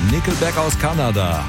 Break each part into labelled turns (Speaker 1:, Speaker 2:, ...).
Speaker 1: Nickelback aus Kanada.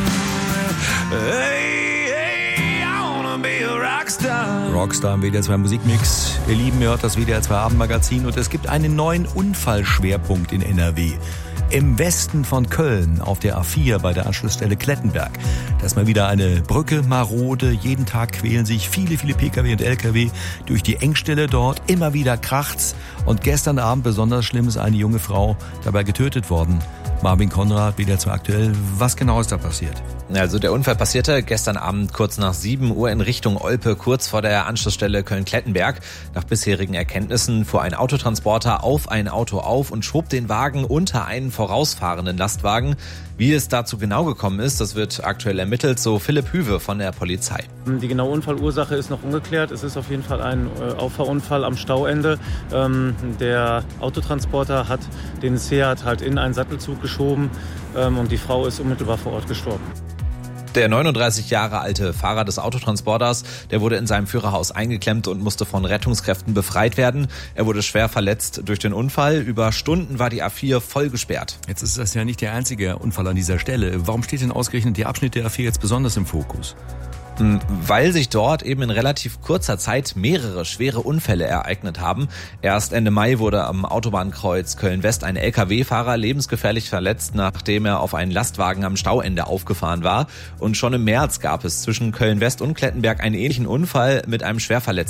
Speaker 1: Rockstar im WDR 2 Musikmix. Ihr Lieben, ihr hört das WDR 2 Abendmagazin und es gibt einen neuen Unfallschwerpunkt in NRW. Im Westen von Köln auf der A4 bei der Anschlussstelle Klettenberg. Da ist mal wieder eine Brücke marode. Jeden Tag quälen sich viele Pkw und Lkw durch die Engstelle dort. Immer wieder kracht's. Und gestern Abend besonders schlimm ist eine junge Frau dabei getötet worden. Marvin Konrad, WDR 2 aktuell. Was genau ist da passiert?
Speaker 2: Also der Unfall passierte gestern Abend kurz nach 7 Uhr in Richtung Olpe, kurz vor der Anschlussstelle Köln-Klettenberg. Nach bisherigen Erkenntnissen fuhr ein Autotransporter auf ein Auto auf und schob den Wagen unter einen vorausfahrenden Lastwagen. Wie es dazu genau gekommen ist, das wird aktuell ermittelt, so Philipp Hüwe von der Polizei.
Speaker 3: Die genaue Unfallursache ist noch ungeklärt. Es ist auf jeden Fall ein Auffahrunfall am Stauende. Der Autotransporter hat den Seat halt in einen Sattelzug geschoben und die Frau ist unmittelbar vor Ort gestorben.
Speaker 2: Der 39 Jahre alte Fahrer des Autotransporters, der wurde in seinem Führerhaus eingeklemmt und musste von Rettungskräften befreit werden. Er wurde schwer verletzt durch den Unfall. Über Stunden war die A4 voll gesperrt.
Speaker 1: Jetzt ist das ja nicht der einzige Unfall an dieser Stelle. Warum steht denn ausgerechnet der Abschnitt der A4 jetzt besonders im Fokus?
Speaker 2: Weil sich dort eben in relativ kurzer Zeit mehrere schwere Unfälle ereignet haben. Erst Ende Mai wurde am Autobahnkreuz Köln-West ein Lkw-Fahrer lebensgefährlich verletzt, nachdem er auf einen Lastwagen am Stauende aufgefahren war. Und schon im März gab es zwischen Köln-West und Klettenberg einen ähnlichen Unfall mit einem Schwerverletzten.